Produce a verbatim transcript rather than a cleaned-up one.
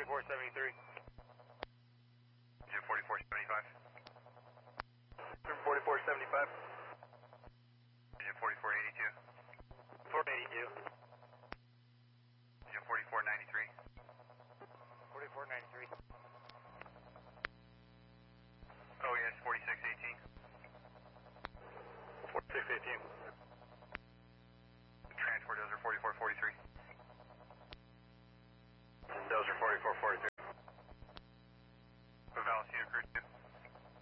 forty-four seventy-three. Engine forty-four seventy-five. forty-four seventy-five. Engine forty-four eighty-two. four eighty-two. Engine forty-four ninety-three. forty-four ninety-three. O E S forty-six eighteen. forty-six eighteen.